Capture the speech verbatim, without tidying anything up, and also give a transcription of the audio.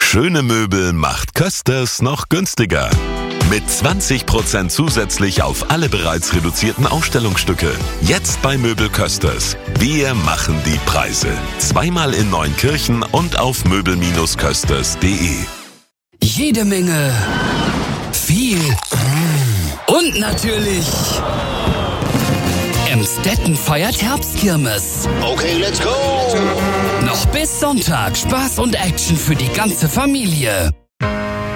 Schöne Möbel macht Kösters noch günstiger. Mit zwanzig Prozent zusätzlich auf alle bereits reduzierten Ausstellungsstücke. Jetzt bei Möbel Kösters. Wir machen die Preise. Zweimal in Neunkirchen und auf möbel Bindestrich kösters punkt de. Jede Menge. Viel. Und natürlich... Emstetten feiert Herbstkirmes. Okay, let's go! Noch bis Sonntag Spaß und Action für die ganze Familie.